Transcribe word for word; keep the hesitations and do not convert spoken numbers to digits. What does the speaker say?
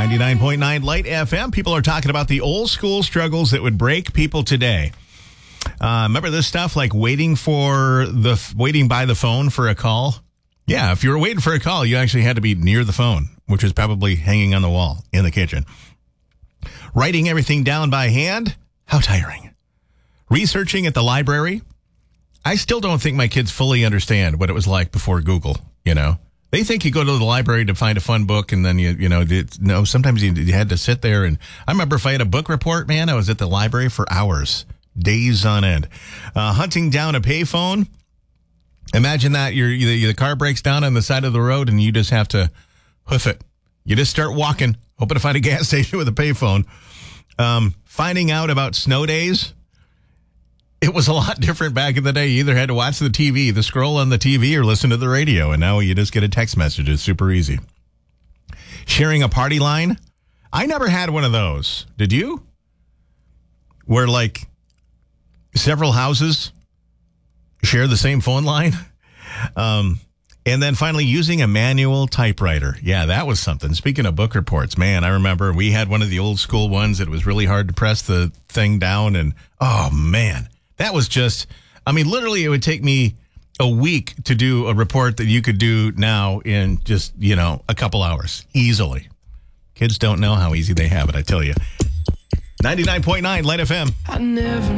ninety-nine point nine Light F M. People are talking about the old school struggles that would break people today. Uh, remember this stuff like waiting for the waiting by the phone for a call? Yeah, if you were waiting for a call, you actually had to be near the phone, which was probably hanging on the wall in the kitchen. Writing everything down by hand? How tiring. Researching at the library? I still don't think my kids fully understand what it was like before Google, you know? They think you go to the library to find a fun book, and then you, you know, it, no, sometimes you, you had to sit there. And I remember if I had a book report, man, I was at the library for hours, days on end. Uh, hunting down a payphone. Imagine that you're, you, the car breaks down on the side of the road, and you just have to hoof it. You just start walking, hoping to find a gas station with a payphone. Um, finding out about snow days. It was a lot different back in the day. You either had to watch the T V, the scroll on the T V, or listen to the radio. And now you just get a text message. It's super easy. Sharing a party line. I never had one of those. Did you? Where like several houses share the same phone line. Um, and then finally using a manual typewriter. Yeah, that was something. Speaking of book reports, man, I remember we had one of the old school ones that was really hard to press the thing down. And oh, man. That was just, I mean, literally it would take me a week to do a report that you could do now in just, you know, a couple hours. Easily. Kids don't know how easy they have it, I tell you. ninety-nine point nine Light F M. I never